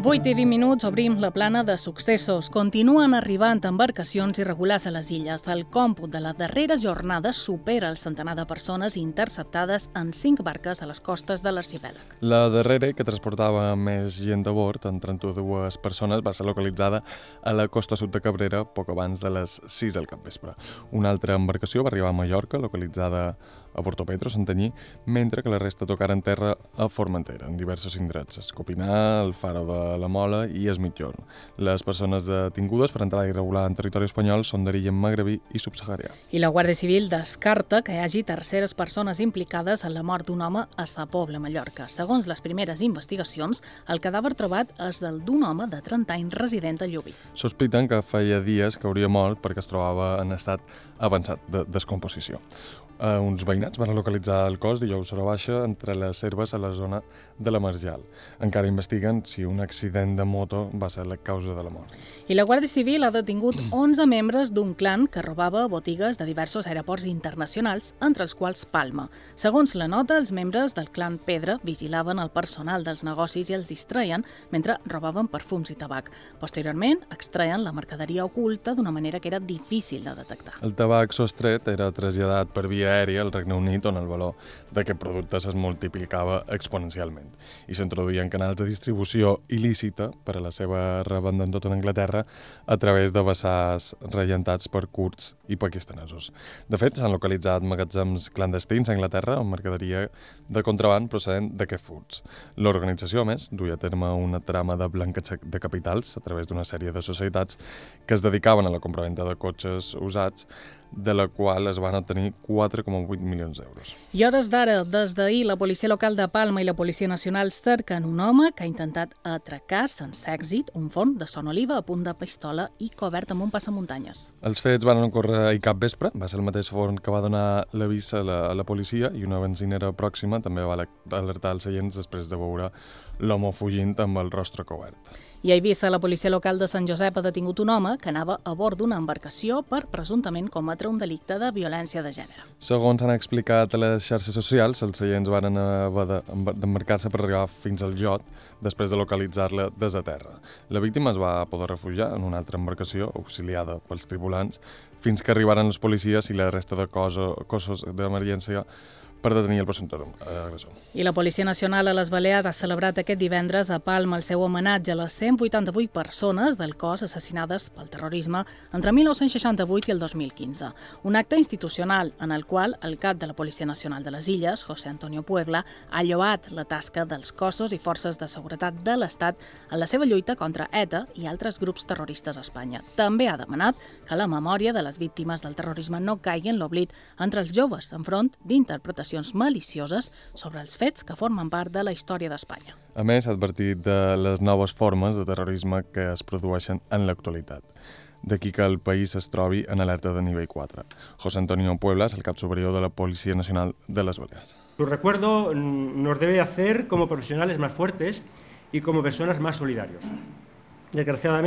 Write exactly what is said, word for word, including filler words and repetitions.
vuit i vint minuts obrim la plana de successos. Continuen arribant embarcacions irregulars a les illes. El còmput de la darrera jornada supera el centenar de persones interceptades en cinc barques a les costes de l'arxipèlag. La darrera, que transportava més gent a bord, amb trenta-dues persones, va ser localitzada a la costa sud de Cabrera poc abans de les sis del capvespre. Una altra embarcació va arribar a Mallorca, localitzada a Portopetro, Santanyí, mentre que la resta tocaren terra a Formentera, en diversos indrets, Escopinar, el Faro de la Mola i Es Migjorn. Les persones detingudes per entrada irregular en territori espanyol són d'origen magrebí i subsaharià. I la Guàrdia Civil descarta que hi hagi terceres persones implicades en la mort d'un home a Sa Pobla, Mallorca. Segons les primeres investigacions, el cadàver trobat és el d'un home de trenta anys resident a Llubí. Sospiten que feia dies que hauria mort perquè es trobava en estat avançat de descomposició. Uh, uns veïnats van localitzar el cos dijous hora baixa entre les serves a la zona de la Marjal. Encara investiguen si un accident de moto va ser la causa de la mort. I la Guàrdia Civil ha detingut onze membres d'un clan que robava botigues de diversos aeroports internacionals, entre els quals Palma. Segons la nota, els membres del clan Pedra vigilaven el personal dels negocis i els distreien mentre robaven perfums i tabac. Posteriorment, extreien la mercaderia oculta d'una manera que era difícil de detectar. El tabac sostret era traslladat per via aèria al Regne Unit, on el valor d'aquest producte es multiplicava exponencialment i s'introduïen canals de distribució il·lícita per a la seva revenda en tota Anglaterra a través de vessars rellentats per kurds i pakistanesos. De fet, s'han localitzat magatzems clandestins a Anglaterra amb mercaderia de contraban procedent d'aquests furts. L'organització, a més, duia a terme una trama de blanqueig de capitals a través d'una sèrie de societats que es dedicaven a la compraventa de cotxes usats, de la qual es van obtenir quatre coma vuit milions d'euros. I hores d'ara, des d'ahir, la policia local de Palma i la Policia Nacional cerquen un home que ha intentat atracar sense èxit un forn de Son Oliva a punt de pistola i cobert amb un passamuntanyes. Els fets van ocórrer ahir cap vespre, va ser el mateix forn que va donar l'avís a, la, a la policia i una benzinera pròxima també va alertar els seients després de veure l'home fugint amb el rostre cobert. I a Eivissa, la policia local de Sant Josep ha detingut un home que anava a bord d'una embarcació per presumptament cometre un delicte de violència de gènere. Segons han explicat a les xarxes socials, els seients van haver d'embarcar-se per arribar fins al Jot després de localitzar-la des de terra. La víctima es va poder refugiar en una altra embarcació, auxiliada pels tripulants, fins que arribaren els policies i la resta de cossos d'emergència per detenir el presumpte agressor. I la Policia Nacional a les Balears ha celebrat aquest divendres a Palma el seu homenatge a les cent vuitanta-vuit persones del cos assassinades pel terrorisme entre mil nou-cents seixanta-vuit i el dos mil quinze. Un acte institucional en el qual el cap de la Policia Nacional de les Illes, José Antonio Puebla, ha lloat la tasca dels cossos i forces de seguretat de l'Estat en la seva lluita contra ETA i altres grups terroristes a Espanya. També ha demanat que la memòria de les víctimes del terrorisme no caigui en l'oblit entre els joves enfront d'interpretacions malicioses sobre els fets que formen part de la història d'Espanya. A més, ha advertit de les noves formes de terrorisme que es produeixen en l'actualitat. D'aquí que el país es trobi en alerta de nivell quatre. José Antonio Puebla és el cap superior de la Policia Nacional de les Balears. Su recuerdo nos debe hacer como profesionales más fuertes y como personas más solidarios. Desgraciadamente,